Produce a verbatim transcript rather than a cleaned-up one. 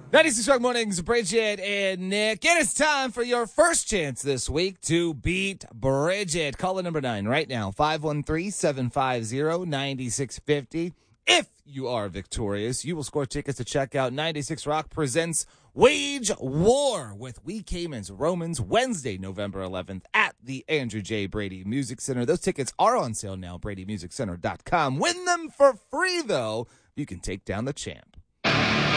ninety-six Rock Mornings, Bridget and Nick. It is time for your first chance this week to beat Bridget. Caller number nine right now, five one three, seven five zero, nine six five zero. If you are victorious, you will score tickets to check out ninety-six Rock Presents Wage War with We Came as Romans Wednesday, November eleventh at the Andrew J. Brady Music Center. Those tickets are on sale now, brady music center dot com. Win them for free, though. You can take down the champ.